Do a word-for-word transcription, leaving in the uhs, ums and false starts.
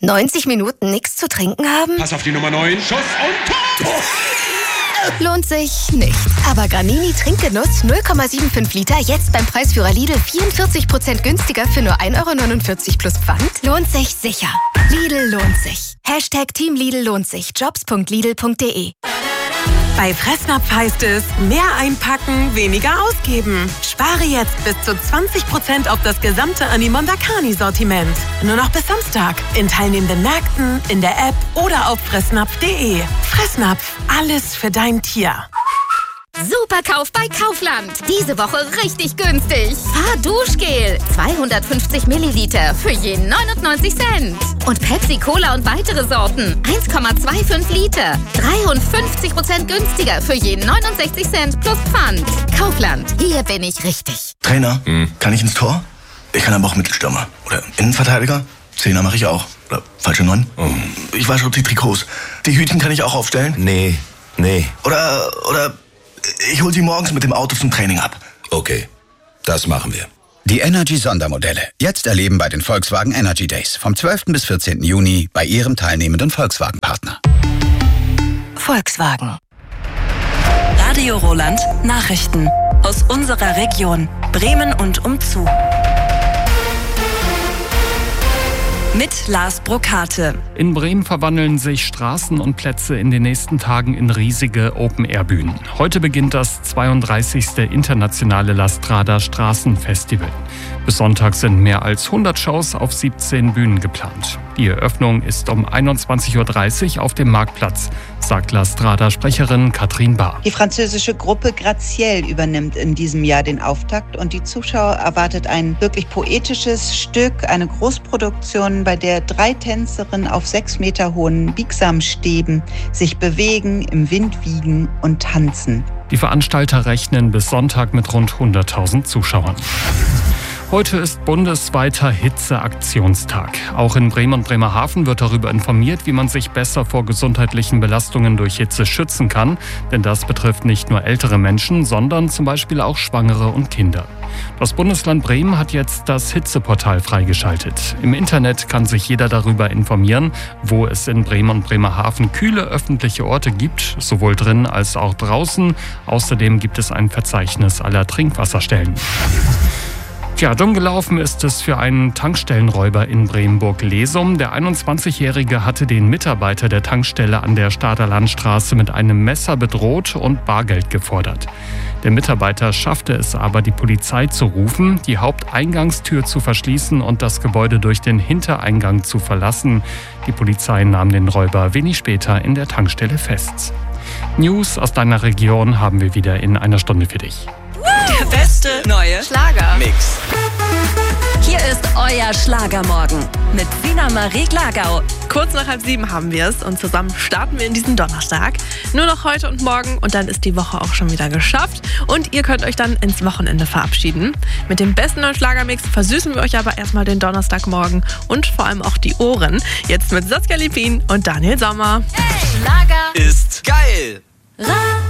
neunzig Minuten nichts zu trinken haben? Pass auf die Nummer neun, Schuss und Tor! Lohnt sich nicht. Aber Granini Trinkgenuss null Komma fünfundsiebzig Liter jetzt beim Preisführer Lidl vierundvierzig Prozent günstiger für nur ein Euro neunundvierzig plus Pfand? Lohnt sich sicher. Lidl lohnt sich. Hashtag Team Lidl lohnt sich. jobs punkt lidl punkt de. Bei Fressnapf heißt es, mehr einpacken, weniger ausgeben. Spare jetzt bis zu zwanzig Prozent auf das gesamte Animonda Carni-Sortiment. Nur noch bis Samstag. In teilnehmenden Märkten, in der App oder auf fressnapf punkt de. Fressnapf, alles für dein Tier. Superkauf bei Kaufland. Diese Woche richtig günstig. Fahrduschgel. zweihundertfünfzig Milliliter für je neunundneunzig Cent. Und Pepsi Cola und weitere Sorten. eins Komma fünfundzwanzig Liter. dreiundfünfzig Prozent günstiger für je neunundsechzig Cent plus Pfand. Kaufland. Hier bin ich richtig. Trainer, hm. kann ich ins Tor? Ich kann aber auch Mittelstürmer. Oder Innenverteidiger. Zehner mache ich auch. Oder falsche Neun. Oh. Ich wasche auch die Trikots. Die Hütchen kann ich auch aufstellen. Nee, nee. Oder, oder... Ich hol sie morgens mit dem Auto zum Training ab. Okay, das machen wir. Die Energy-Sondermodelle. Jetzt erleben bei den Volkswagen Energy Days. Vom zwölften bis vierzehnten Juni bei Ihrem teilnehmenden Volkswagen-Partner. Volkswagen. Radio Roland Nachrichten. Aus unserer Region. Bremen und umzu. Mit Lars Brokate. In Bremen verwandeln sich Straßen und Plätze in den nächsten Tagen in riesige Open-Air-Bühnen. Heute beginnt das zweiunddreißigste internationale La Strada Straßenfestival. Bis Sonntag sind mehr als hundert Shows auf siebzehn Bühnen geplant. Die Eröffnung ist um einundzwanzig Uhr dreißig auf dem Marktplatz, sagt La Strada-Sprecherin Katrin Bahr. Die französische Gruppe Graziel übernimmt in diesem Jahr den Auftakt und die Zuschauer erwartet ein wirklich poetisches Stück, eine Großproduktion, bei der drei Tänzerinnen auf sechs Meter hohen Biegsamstäben sich bewegen, im Wind wiegen und tanzen. Die Veranstalter rechnen bis Sonntag mit rund hunderttausend Zuschauern. Heute ist bundesweiter Hitzeaktionstag. Auch in Bremen und Bremerhaven wird darüber informiert, wie man sich besser vor gesundheitlichen Belastungen durch Hitze schützen kann. Denn das betrifft nicht nur ältere Menschen, sondern zum Beispiel auch Schwangere und Kinder. Das Bundesland Bremen hat jetzt das Hitzeportal freigeschaltet. Im Internet kann sich jeder darüber informieren, wo es in Bremen und Bremerhaven kühle öffentliche Orte gibt, sowohl drin als auch draußen. Außerdem gibt es ein Verzeichnis aller Trinkwasserstellen. Tja, dumm gelaufen ist es für einen Tankstellenräuber in Bremenburg-Lesum. Der einundzwanzigjährige hatte den Mitarbeiter der Tankstelle an der Stader Landstraße mit einem Messer bedroht und Bargeld gefordert. Der Mitarbeiter schaffte es aber, die Polizei zu rufen, die Haupteingangstür zu verschließen und das Gebäude durch den Hintereingang zu verlassen. Die Polizei nahm den Räuber wenig später in der Tankstelle fest. News aus deiner Region haben wir wieder in einer Stunde für dich. Der beste neue Schlager-Mix. Hier ist euer Schlagermorgen mit Sina Marie Glagau. Kurz nach halb sieben haben wir es und zusammen starten wir in diesen Donnerstag. Nur noch heute und morgen und dann ist die Woche auch schon wieder geschafft. Und ihr könnt euch dann ins Wochenende verabschieden. Mit dem besten neuen Schlagermix versüßen wir euch aber erstmal den Donnerstagmorgen und vor allem auch die Ohren. Jetzt mit Saskia Lippin und Daniel Sommer. Hey, Schlager ist geil. Ra